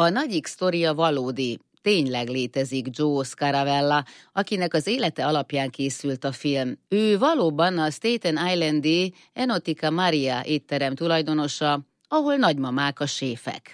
A Nagy X sztoria valódi, tényleg létezik Joe Scaravella, akinek az élete alapján készült a film. Ő valóban a Staten Islandi Enotica Maria étterem tulajdonosa, ahol nagymamák a séfek.